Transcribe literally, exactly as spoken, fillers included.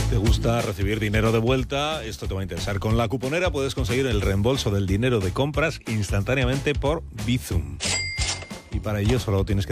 ¿Te gusta recibir dinero de vuelta? Esto te va a interesar. Con la cuponera puedes conseguir el reembolso del dinero de compras instantáneamente por Bizum. Y para ello solo tienes que